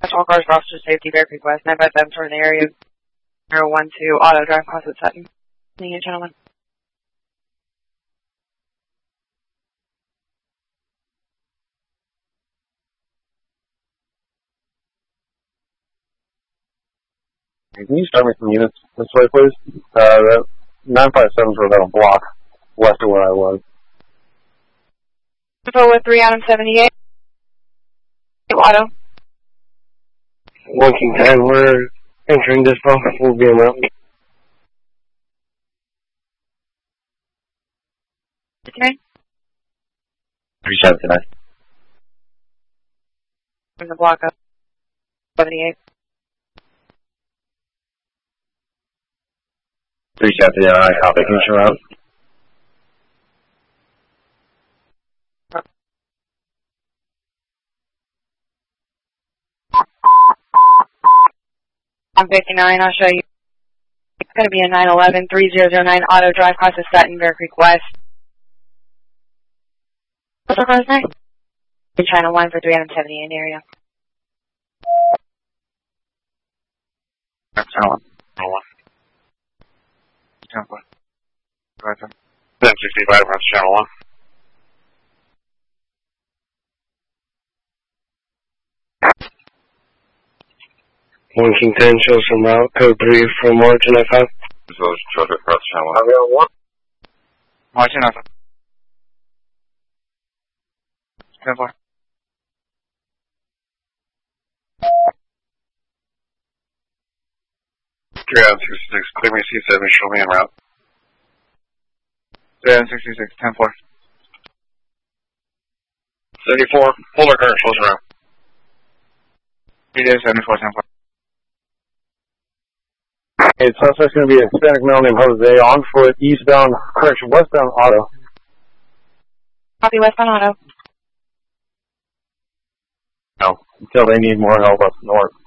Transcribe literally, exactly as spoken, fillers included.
All cars for officer safety, Bear Creek West, nine five seven toward the area, zero one two, auto drive, cross at Sutton. Seeing you, gentlemen. Can you start me some units this way, please? Uh, that nine five seven's were about a block west of where I was. Info with three Adam seventy-eight. Auto. one King ten, we're entering this ball. We'll be around. Okay. Three shots tonight. From the block up. seventy-eight. Three shots tonight. Copy. Control out. I'm fifty-nine, I'll show you. It's going to be a nine eleven three zero zero nine auto drive across the Sutton, Bear Creek West. What's the car's name? China one for three Adam seventy-eight area. That's China one. China one. China one. Right there. ten sixty-five, that's Channel one. one King ten, show some route, code three from Origin F five. So it's traffic across Channel one. Channel one. Martin Alpha. ten four. three Adam sixty-six, clear me C seven, show me en route. three Adam sixty-six, ten four. seventy-four, hold our current, close around. three days, seventy-four, ten four. Hey, it's suspect's going to be a Hispanic male named Jose on foot, eastbound, correction, westbound auto. Copy westbound auto. No, until they need more help up north.